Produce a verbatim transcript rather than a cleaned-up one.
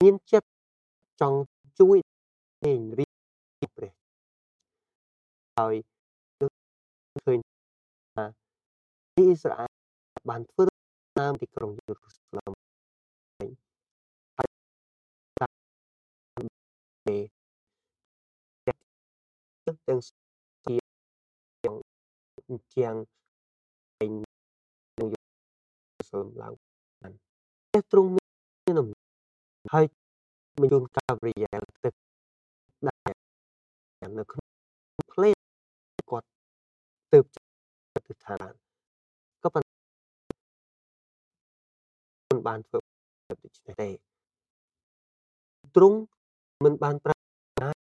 មានចិត្តចង់ជួយឯងរៀបព្រះហើយឃើញថាអ៊ីស្រាអែលបានធ្វើតាមទីក្រុងយេរូសាឡឹមហើយតាមទេទាំងជាជាងឯងនឹងយេរូសាឡឹមឡើងបានព្រះទ្រង់មានអំណាចហើយបញ្ជូនកាព្រីយ៉ែលទៅដែលនៅក្នុងផ្លេគាត់ទៅទៅឋានក៏ប៉ុន្តែមិនបានធ្វើដូច្នេះទេទ្រង់មិនបាន